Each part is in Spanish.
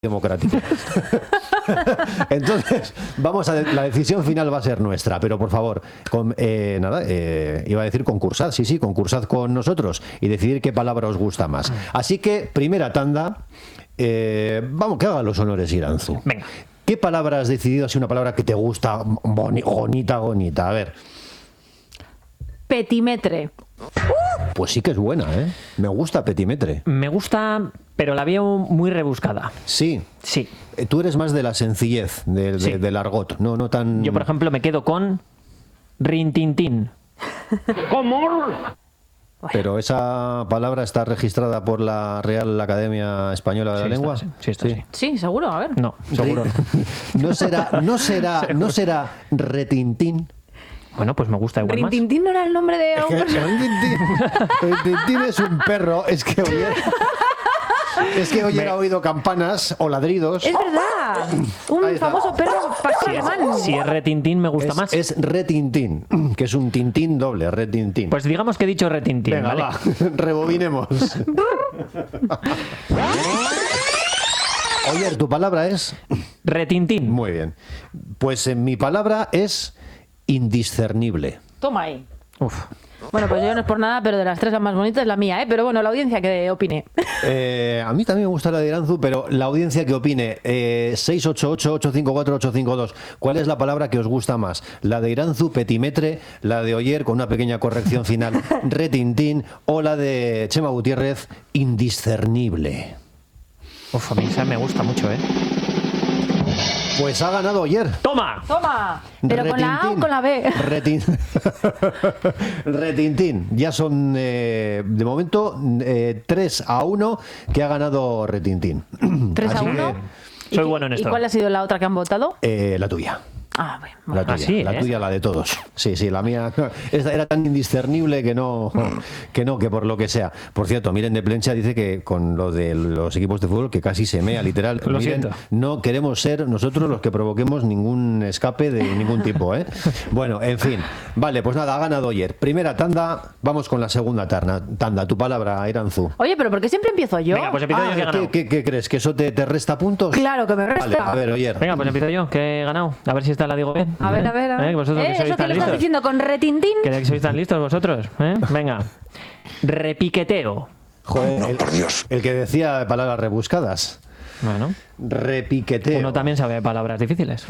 democrático. Entonces, la decisión final va a ser nuestra, pero por favor, iba a decir concursad, sí, concursad con nosotros y decidir qué palabra os gusta más. Así que, primera tanda, vamos, que haga los honores Iranzu. Venga. ¿Qué palabra has decidido? Si una palabra que te gusta, bonita, a ver. Petimetre. Pues sí que es buena, ¿eh? Me gusta petimetre. Me gusta, pero la veo muy rebuscada. Sí. Sí. Tú eres más de la sencillez, Sí. del argot, no tan... Yo, por ejemplo, me quedo con rintintín. ¿Cómo? Pero esa palabra está registrada por la Real Academia Española de la Sí, Lengua. sí, está, sí. Sí, seguro, a ver. No, seguro no. No será retintín. Bueno, pues me gusta igual más. Rintintín no era el nombre de un personaje. Retintín es un perro. Es que hoy he oído campanas o ladridos. Es verdad. Ahí Un está. famoso perro pastor alemán. Si es retintín me gusta más. Es retintín, que es un tintín doble, retintín. Pues digamos que he dicho retintín, venga, ¿vale? va, rebobinemos. Oye, ¿tu palabra es? Retintín. Muy bien. Pues mi palabra es indiscernible. Toma ahí. Uf. Bueno, pues yo no es por nada, pero de las tres la más bonita es la mía, ¿eh? Pero bueno, la audiencia que opine. A mí también me gusta la de Iranzu, pero la audiencia que opine, 688-854-852, ¿cuál es la palabra que os gusta más? ¿La de Iranzu, petimetre, la de Oyer, con una pequeña corrección final, retintín, o la de Chema Gutiérrez, indiscernible? Uf, a mí esa me gusta mucho, ¿eh? Pues ha ganado Oyer. ¡Toma! Toma. ¿Pero con la A o Retintín. con la B? Retintín. Ya son, de momento, 3-1 que ha ganado Retintín. 3-1. Soy bueno en esto. ¿Y cuál ha sido la otra que han votado? La tuya. Ah, bueno. La tuya, sí, la ¿eh? tuya, la de todos. Sí, la mía esta era tan indiscernible que por lo que sea. Por cierto, Miren de Plencha dice que con lo de los equipos de fútbol que casi se mea, literal. Lo Miren, siento. no queremos ser nosotros los que provoquemos ningún escape de ningún tipo, ¿eh? Bueno, en fin. Vale, pues nada, ha ganado ayer. Primera tanda, vamos con la segunda tanda. Tu palabra, Iranzu. Oye, pero ¿por qué siempre empiezo yo? Venga, pues empiezo yo que he ganado. ¿Qué crees? ¿Que eso te resta puntos? Claro que me resta. Vale, a ver, Oyer. Venga, pues empiezo yo, que he ganado. A ver si esta la digo bien. A ver. Vosotros que sois ¿Eso que tan le estás listos. diciendo con retintín? Que sois tan listos vosotros, ¿eh? Venga. Repiqueteo. Joder, el que decía palabras rebuscadas. Bueno, Repiqueteo. uno también sabe palabras difíciles.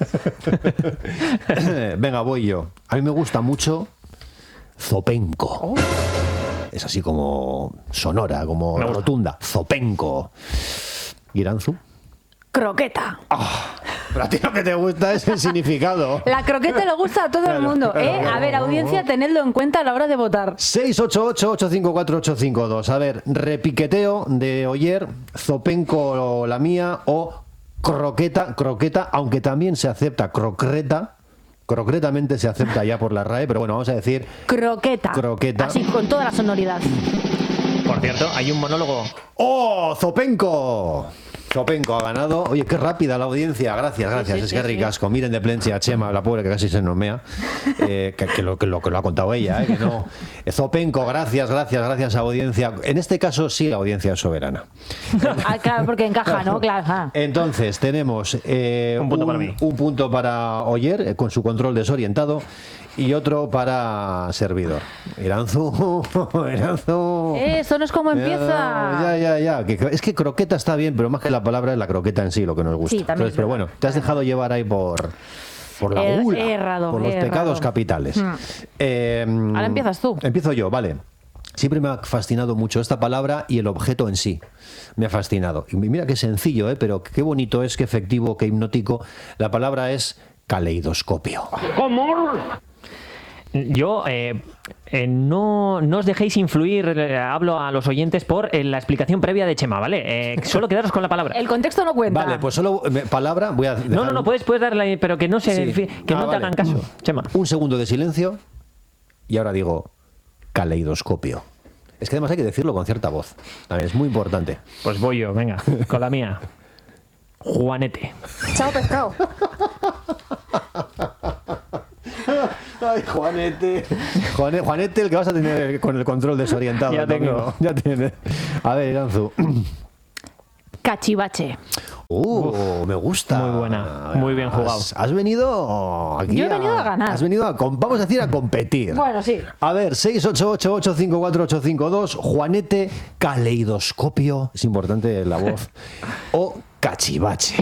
Venga, voy yo. A mí me gusta mucho zopenco. Es así como sonora, como Me gusta. rotunda. Zopenco. ¿Iranzu? Croqueta. Pero a ti lo que te gusta es el significado. La croqueta le gusta a todo el mundo, ¿eh? A ver, audiencia, tenedlo en cuenta a la hora de votar. 688-854-852. A ver, repiqueteo de Oyer, zopenco la mía o croqueta, aunque también se acepta crocreta. Concretamente se acepta ya por la RAE, pero bueno, vamos a decir Croqueta. Croqueta. Así, con toda la sonoridad. Por cierto, hay un monólogo. ¡Oh, zopenco! Zopenco ha ganado. Oye, qué rápida la audiencia. Gracias. Sí, Es que ricasco. Miren de Plencia a Chema, la pobre que casi se nomea. Que lo ha contado ella, que no. Zopenco, gracias, audiencia. En este caso sí, la audiencia es soberana. Ah, claro, porque encaja, ¿no? Claro. ajá. Entonces, tenemos Un punto para mí. un punto para Oyer, con su control desorientado, y otro para Servidor. Iranzu. Eso no es como empieza. Ya. Es que croqueta está bien, pero más que la palabra es la croqueta en sí lo que nos gusta. Sí, también es Pero verdad. bueno, te has dejado llevar ahí por la He gula, errado, por los he pecados errado. capitales. Ahora empiezas tú. Empiezo yo, vale. Siempre me ha fascinado mucho esta palabra y el objeto en sí. Me ha fascinado. Y mira qué sencillo, pero qué bonito es, qué efectivo, qué hipnótico. La palabra es caleidoscopio. ¿Cómo? Yo, no os dejéis influir, hablo a los oyentes por la explicación previa de Chema, ¿vale? Solo quedaros con la palabra. El contexto no cuenta. Vale, pues solo palabra. Voy a dejar No, puedes darle, pero que no se, Sí. que no te Vale. hagan caso, Chema. Un segundo de silencio y ahora digo caleidoscopio. Es que además hay que decirlo con cierta voz. También es muy importante. Pues voy yo, venga, con la mía. Juanete. Chao, pescado. Ay, Juanete. Juanete, el que vas a tener con el control desorientado. Ya el tengo. domingo. Ya tienes. A ver, Iranzu. cachivache. Me gusta. Muy buena, muy bien jugado. Has venido aquí. Yo he venido a ganar. Has venido vamos a decir, a competir. Bueno, sí. A ver, 688-854-852, Juanete, caleidoscopio, es importante la voz, o cachivache.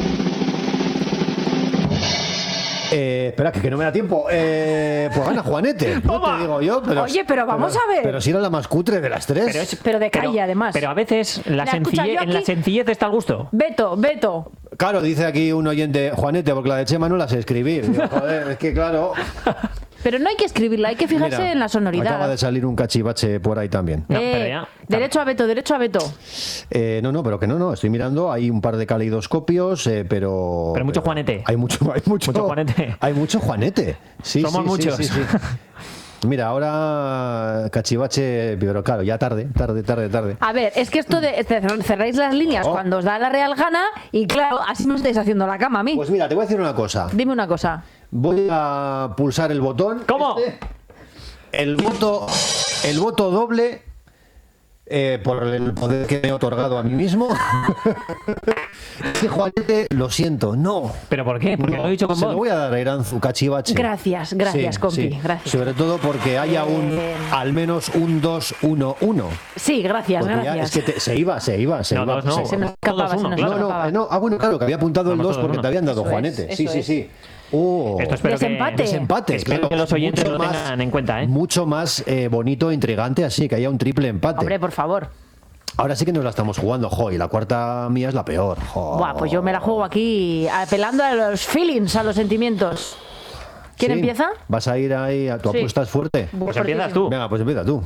Espera, que no me da tiempo. Pues gana Juanete. No te digo yo, pero. Oye, pero vamos a ver. Pero si era la más cutre de las tres. Pero de calle, además. Pero a veces la escucha, yo en la aquí- sencillez está el gusto. Beto. Claro, dice aquí un oyente, Juanete, porque la de Chema no la sé escribir. Digo, joder, es que claro. Pero no hay que escribirla, hay que fijarse Mira, en la sonoridad. Acaba de salir un cachivache por ahí también. No, pero ya. Derecho a Beto. No, pero que no. Estoy mirando, hay un par de caleidoscopios, pero. Pero mucho Juanete. Hay mucho Juanete. Hay mucho Juanete. Sí, Somos sí, muchos. Sí. Mira, ahora cachivache, pero claro, ya tarde. A ver, es que esto de cerráis las líneas cuando os da la real gana y claro, así me estáis haciendo la cama a mí. Pues mira, te voy a decir una cosa. Dime una cosa. Voy a pulsar el botón. ¿Cómo? El voto doble por el poder que me he otorgado a mí mismo. Es que Juanete, lo siento, no. ¿Pero por qué? Porque No, lo he dicho con se vos. lo voy a dar a Iranzu, cachivache. Gracias, compi, gracias. Sobre todo porque haya al menos un 2-1-1. Sí, gracias. Porque ya es que se iba. No, dos no. Se nos escapaba, Todos uno, se nos claro. escapaba. Bueno, claro, que había apuntado el Vamos 2 todos porque uno. te habían dado Eso Juanete. es, Sí. eso es. Esto espero Desempate. Desempate. Espero claro, que los oyentes mucho lo tengan en cuenta, ¿eh? Mucho más bonito e intrigante, así que haya un triple empate. Hombre, por favor. Ahora sí que nos la estamos jugando, y la cuarta mía es la peor. Buah, pues yo me la juego aquí apelando a los feelings, a los sentimientos. ¿Quién Sí. empieza? ¿Vas a ir ahí? ¿Tu Sí. apuesta es fuerte? Pues empiezas tú. Venga, pues empieza tú.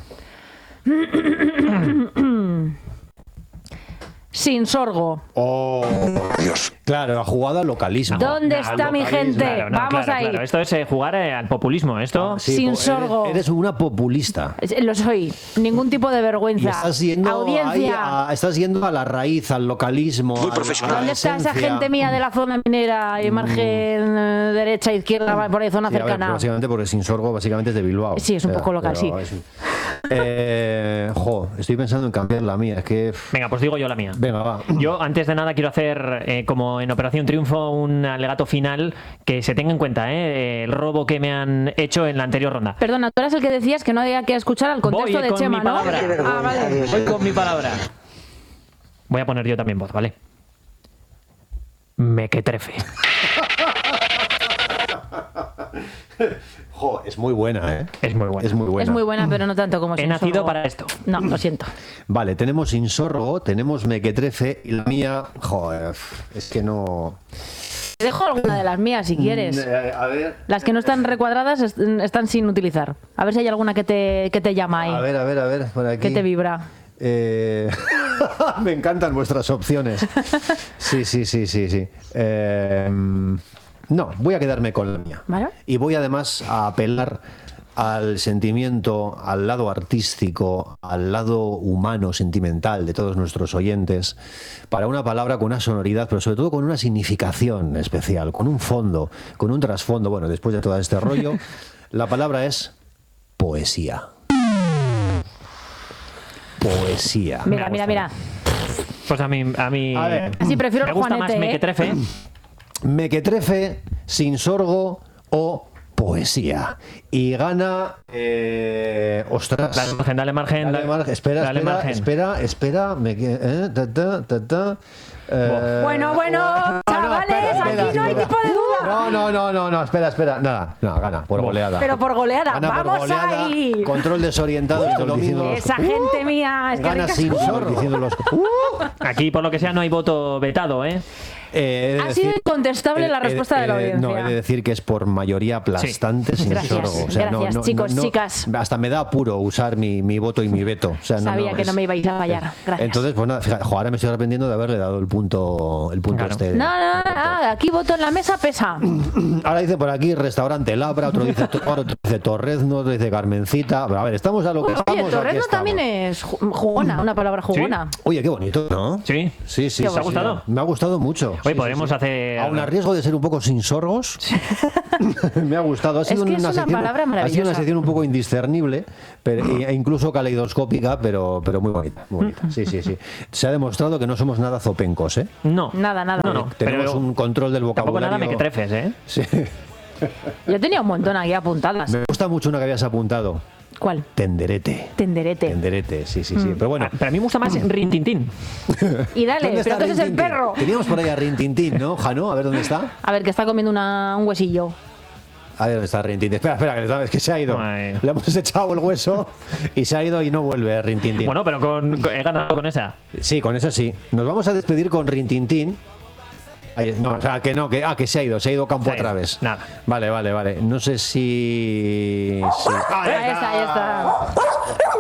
Sin sorgo. Oh, Dios. Claro, la jugada localismo. ¿Dónde está mi gente? Vamos claro, ahí. claro. Esto es jugar al populismo. Esto. Sí, Sin eres- sorgo. Eres una populista. Lo soy. Ningún tipo de Y vergüenza. estás yendo, Audiencia. estás yendo a la raíz, al localismo. Muy profesional. ¿Dónde está esa esencia? gente mía de la zona minera y margen derecha, izquierda, por ahí, zona Sí, a ver, cercana? básicamente porque Sin Sorgo básicamente es de Bilbao. Sí, es un poco local, pero sí. Estoy pensando en cambiar la mía. Es que. Venga, pues digo yo la mía. Venga, va. Yo, antes de nada, quiero hacer, como en Operación Triunfo, un alegato final que se tenga en cuenta, el robo que me han hecho en la anterior ronda. Perdona, tú eras el que decías que no había que escuchar al contexto Voy de con Chema, mi ¿no? palabra. Ah, vale. Voy con mi palabra. Voy a poner yo también voz, ¿vale? Mequetrefe. Es muy buena, ¿eh? Es muy buena. Es muy buena. Es muy buena, pero no tanto como He Sin nacido Sorgo. para esto. No, lo siento. Vale, tenemos Sin Sorgo, tenemos Mequetrefe y la mía. Joder, es que no. Te dejo alguna de las mías si quieres. A ver. Las que no están recuadradas están sin utilizar. A ver si hay alguna que te llama ahí. A ver, por aquí. Que te vibra. Me encantan vuestras opciones. Sí. No, voy a quedarme con la mía. ¿Vale? Y voy además a apelar al sentimiento, al lado artístico, al lado humano, sentimental de todos nuestros oyentes, para una palabra con una sonoridad, pero sobre todo con una significación especial, con un fondo, con un trasfondo. Bueno, después de todo este rollo, la palabra es poesía. Poesía. Mira. Pues a mí A ver. Así prefiero me el gusta Juanete, más Mequetrefe. Mequetrefe, Sin Sorgo o poesía. Y gana. Ostras. Dale margen. Dale margen. Espera. Dale margen. Bueno, chavales, espera, aquí no hay tipo de duda. No, espera. Nada, no, gana, por goleada. Pero por goleada, Gana por vamos goleada, ahí. Control desorientado, diciendo los. Esa gente mía, es que Gana ricas Sin son. Sorgo. Diciendo los. Aquí, por lo que sea, no hay voto vetado, ¿eh? Ha sido incontestable la respuesta de la audiencia. No, he de decir que es por mayoría aplastante Sin Gracias, Sorgo. O sea, gracias, chicos, chicas. Hasta me da apuro usar mi voto y mi veto. O sea, Sabía que no me ibais a fallar. Gracias. Entonces, pues nada, fíjate, ahora me estoy arrepintiendo de haberle dado el punto Claro. este. No, aquí voto en la mesa pesa. Ahora dice por aquí restaurante Labra, otro dice Torrezno, otro dice Carmencita. Pero a ver, estamos a lo que Oye, estamos. aquí Torrezno estamos. también es jugona, una palabra jugona. Oye, qué bonito, ¿no? Sí. Sí. Qué ¿Te ha gustado? Me ha gustado mucho. Oye, podremos hacer... Aún a riesgo de ser un poco sin sorgos, me ha gustado. Ha sido que es una palabra ha sido maravillosa. una sección un poco indiscernible, pero, e incluso caleidoscópica, pero muy bonita. Muy bonita. Sí. Se ha demostrado que no somos nada zopencos, ¿eh? No. Nada. No, Tenemos pero un control del tampoco vocabulario. nada me que trefes, ¿eh? Sí. Yo tenía un montón aquí apuntadas. Me gusta mucho una que habías apuntado. ¿Cuál? Tenderete. Tenderete. Tenderete, sí. Pero bueno. Pero a mí me gusta más Rintintín. Y dale, ¿Dónde pero está que ese es el Rin Tin Tin? perro. Teníamos por ahí a Rintintín, ¿no, Jano? A ver dónde está. A ver, que está comiendo un huesillo. A ver dónde está Rintintín. Espera, que que se ha ido. Ay. Le hemos echado el hueso y se ha ido y no vuelve Rintintín. Bueno, pero he ganado con esa. Sí, con eso sí. Nos vamos a despedir con Rintintín. No, o sea, que se ha ido campo Se ha otra ido. vez. Nada. Vale. No sé si... Ahí está.